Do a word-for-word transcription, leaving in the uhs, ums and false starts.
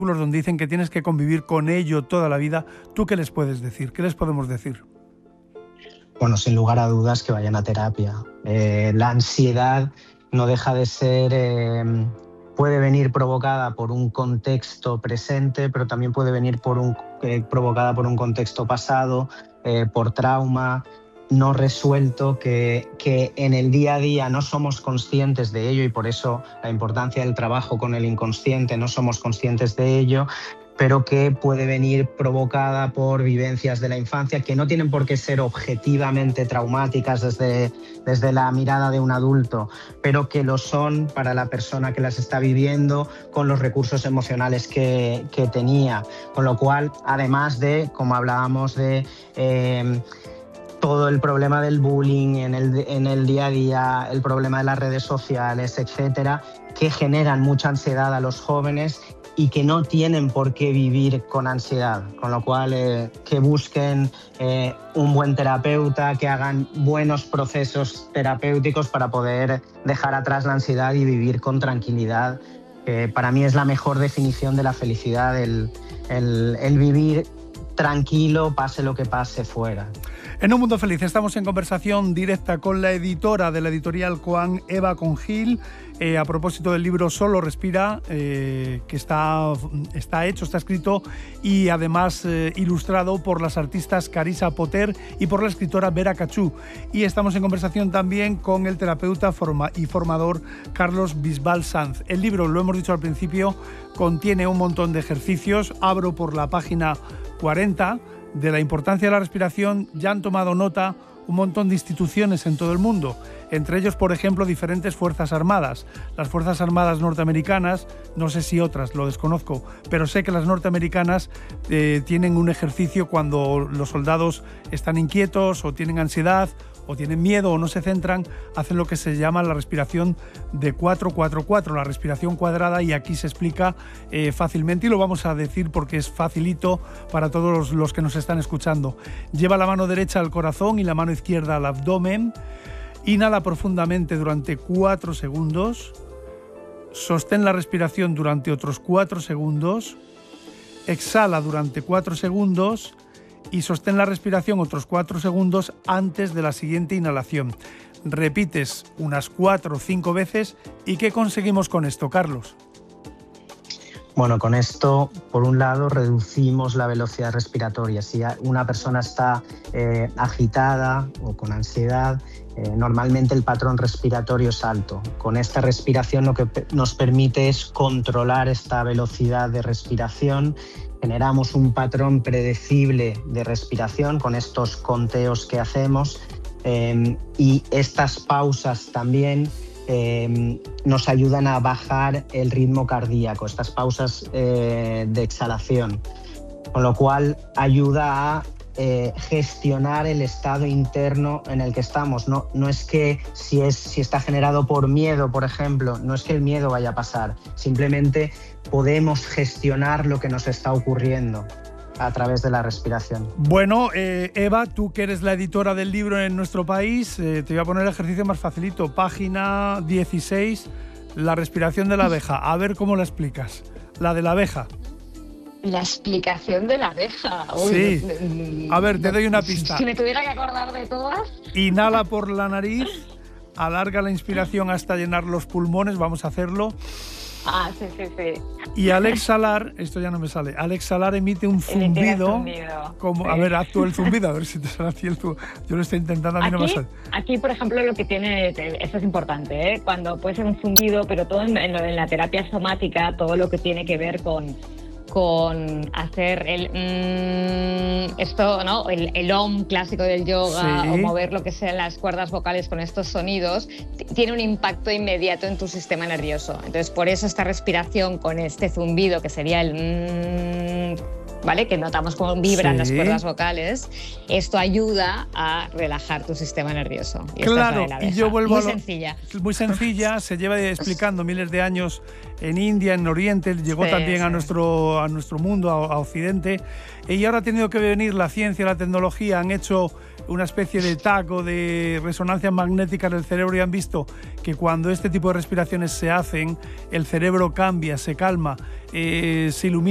donde dicen que tienes que convivir con ello toda la vida. ¿Tú qué les puedes decir? ¿Qué les podemos decir? Bueno, sin lugar a dudas que vayan a terapia. Eh, la ansiedad no deja de ser, eh, puede venir provocada por un contexto presente, pero también puede venir por un, eh, provocada por un contexto pasado, eh, por trauma no resuelto, que, que en el día a día no somos conscientes de ello, y por eso la importancia del trabajo con el inconsciente, no somos conscientes de ello, pero que puede venir provocada por vivencias de la infancia que no tienen por qué ser objetivamente traumáticas desde, desde la mirada de un adulto, pero que lo son para la persona que las está viviendo con los recursos emocionales que, que tenía. Con lo cual, además de, como hablábamos de... Eh, todo el problema del bullying en el, en el día a día, el problema de las redes sociales, etcétera, que generan mucha ansiedad a los jóvenes y que no tienen por qué vivir con ansiedad. Con lo cual, eh, que busquen eh, un buen terapeuta, que hagan buenos procesos terapéuticos para poder dejar atrás la ansiedad y vivir con tranquilidad, que para mí es la mejor definición de la felicidad, el, el, el vivir tranquilo, pase lo que pase fuera. En Un Mundo Feliz estamos en conversación directa con la editora de la editorial Coan, Eva Congil, eh, a propósito del libro Solo Respira, eh, que está, está hecho, está escrito y además eh, ilustrado por las artistas Carissa Potter y por la escritora Vera Cachú. Y estamos en conversación también con el terapeuta forma y formador Carlos Bisbal Sanz. El libro, lo hemos dicho al principio, contiene un montón de ejercicios. Abro por la página cuarenta. De la importancia de la respiración ya han tomado nota un montón de instituciones en todo el mundo, entre ellos, por ejemplo, diferentes fuerzas armadas. Las fuerzas armadas norteamericanas, no sé si otras, lo desconozco, pero sé que las norteamericanas eh, tienen un ejercicio cuando los soldados están inquietos o tienen ansiedad o tienen miedo o no se centran, hacen lo que se llama la respiración de cuatro cuatro cuatro, la respiración cuadrada, y aquí se explica eh, fácilmente, y lo vamos a decir porque es facilito para todos los, los que nos están escuchando. Lleva la mano derecha al corazón y la mano izquierda al abdomen. Inhala profundamente durante cuatro segundos. Sostén la respiración durante otros cuatro segundos. Exhala durante cuatro segundos. Y sostén la respiración otros cuatro segundos antes de la siguiente inhalación. Repites unas cuatro o cinco veces. ¿Y qué conseguimos con esto, Carlos? Bueno, con esto, por un lado, reducimos la velocidad respiratoria. Si una persona está eh, agitada o con ansiedad, eh, normalmente el patrón respiratorio es alto. Con esta respiración lo que nos permite es controlar esta velocidad de respiración. Generamos un patrón predecible de respiración con estos conteos que hacemos, eh, y estas pausas también eh, nos ayudan a bajar el ritmo cardíaco, estas pausas eh, de exhalación, con lo cual ayuda a eh, gestionar el estado interno en el que estamos. No, no es que si, es, si está generado por miedo, por ejemplo, no es que el miedo vaya a pasar, simplemente podemos gestionar lo que nos está ocurriendo a través de la respiración. Bueno, eh, Eva, tú que eres la editora del libro en nuestro país, eh, te voy a poner el ejercicio más facilito. Página dieciséis, la respiración de la abeja. A ver cómo la explicas. La de la abeja. La explicación de la abeja. Uy, sí. A ver, te doy una pista. Si me tuviera que acordar de todas. Inhala por la nariz, alarga la inspiración hasta llenar los pulmones. Vamos a hacerlo. Ah, sí, sí, sí. Y al exhalar, esto ya no me sale, al exhalar emite un zumbido. zumbido Como, sí. A ver, haz tú el zumbido, a ver si te sale a ti el zumbido. Yo lo estoy intentando, a mí aquí, no me sale. Aquí, por ejemplo, lo que tiene, esto es importante, ¿eh? Cuando puede ser un zumbido, pero todo en, en la terapia somática, todo lo que tiene que ver con... con hacer el mmm, esto, ¿no? El, el om clásico del yoga, sí. O mover lo que sean las cuerdas vocales con estos sonidos, tiene un impacto inmediato en tu sistema nervioso. Entonces, por eso esta respiración con este zumbido, que sería el mmm, ¿vale? Que notamos cómo vibran sí. las cuerdas vocales, esto ayuda a relajar tu sistema nervioso. Y claro, esta es la y yo vuelvo muy a lo, sencilla. Muy sencilla, se lleva explicando miles de años en India, en Oriente, llegó sí, también sí. a nuestro a nuestro mundo, a, a Occidente, y ahora ha tenido que venir la ciencia, la tecnología, han hecho una especie de taco de resonancias magnéticas del cerebro y han visto que cuando este tipo de respiraciones se hacen, el cerebro cambia, se calma, eh, se ilumina.